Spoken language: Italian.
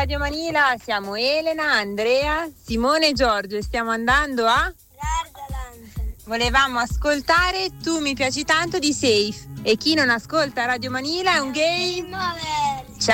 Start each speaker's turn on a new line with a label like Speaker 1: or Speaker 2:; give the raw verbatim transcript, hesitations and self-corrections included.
Speaker 1: Radio Manila, siamo Elena, Andrea, Simone e Giorgio e stiamo andando a
Speaker 2: Gardaland.
Speaker 1: Volevamo ascoltare Tu mi piaci tanto di Safe. E chi non ascolta Radio Manila è un gay
Speaker 2: Muove.